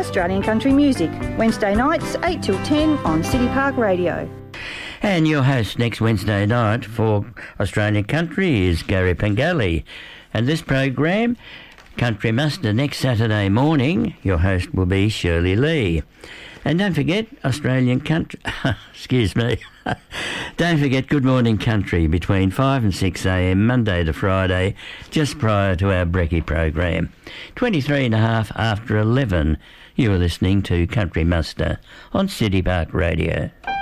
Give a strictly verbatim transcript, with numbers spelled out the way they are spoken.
Australian country music. Wednesday nights, eight till ten on City Park Radio. And your host next Wednesday night for Australian Country is Gary Pengelly. And this program, Country Muster, next Saturday morning, your host will be Shirley Lee. And don't forget Australian Country, excuse me, don't forget Good Morning Country between five and six a.m. Monday to Friday, just prior to our brekkie program. twenty-three and a half after eleven, you are listening to Country Muster on City Park Radio.